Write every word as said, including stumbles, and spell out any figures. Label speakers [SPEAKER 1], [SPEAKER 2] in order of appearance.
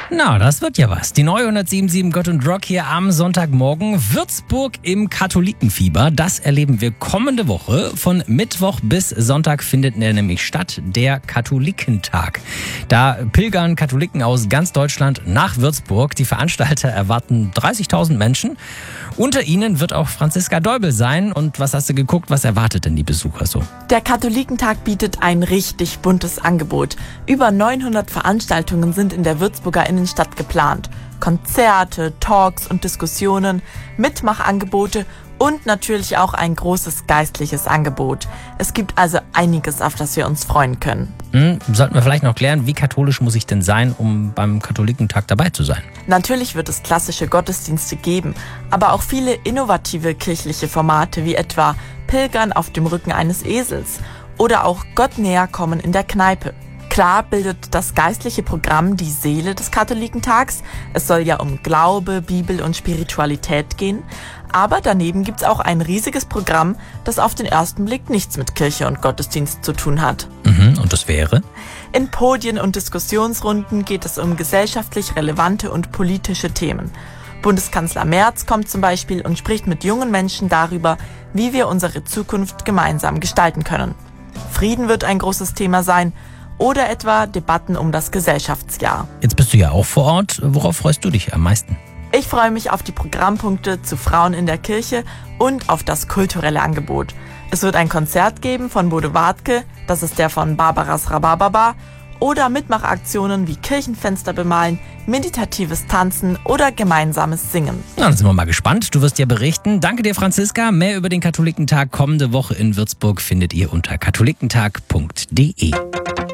[SPEAKER 1] Na, das wird ja was. Die neue hundertsieben Komma sieben Gott und Rock hier am Sonntagmorgen. Würzburg im Katholikenfieber. Das erleben wir kommende Woche. Von Mittwoch bis Sonntag findet er nämlich statt, der Katholikentag. Da pilgern Katholiken aus ganz Deutschland nach Würzburg. Die Veranstalter erwarten dreißigtausend Menschen. Unter ihnen wird auch Franziska Däubel sein. Und was hast du geguckt? Was erwartet denn die Besucher so?
[SPEAKER 2] Der Katholikentag bietet ein richtig buntes Angebot. Über neunhundert Veranstaltungen sind in der Würzburger Innenstadt geplant. Konzerte, Talks und Diskussionen, Mitmachangebote und natürlich auch ein großes geistliches Angebot. Es gibt also einiges, auf das wir uns freuen können.
[SPEAKER 1] Hm, sollten wir vielleicht noch klären, wie katholisch muss ich denn sein, um beim Katholikentag dabei zu sein?
[SPEAKER 2] Natürlich wird es klassische Gottesdienste geben, aber auch viele innovative kirchliche Formate wie etwa Pilgern auf dem Rücken eines Esels oder auch Gott näher kommen in der Kneipe. Klar bildet das geistliche Programm die Seele des Katholikentags. Es soll ja um Glaube, Bibel und Spiritualität gehen. Aber daneben gibt's auch ein riesiges Programm, das auf den ersten Blick nichts mit Kirche und Gottesdienst zu tun hat.
[SPEAKER 1] Mhm, und das wäre?
[SPEAKER 2] In Podien und Diskussionsrunden geht es um gesellschaftlich relevante und politische Themen. Bundeskanzler Merz kommt zum Beispiel und spricht mit jungen Menschen darüber, wie wir unsere Zukunft gemeinsam gestalten können. Frieden wird ein großes Thema sein. Oder etwa Debatten um das Gesellschaftsjahr.
[SPEAKER 1] Jetzt bist du ja auch vor Ort. Worauf freust du dich am meisten?
[SPEAKER 2] Ich freue mich auf die Programmpunkte zu Frauen in der Kirche und auf das kulturelle Angebot. Es wird ein Konzert geben von Bodo Wartke, das ist der von Barbaras Rhabarberbar, oder Mitmachaktionen wie Kirchenfenster bemalen, meditatives Tanzen oder gemeinsames Singen.
[SPEAKER 1] Na, dann sind wir mal gespannt. Du wirst ja berichten. Danke dir, Franziska. Mehr über den Katholikentag kommende Woche in Würzburg findet ihr unter katholikentag punkt de.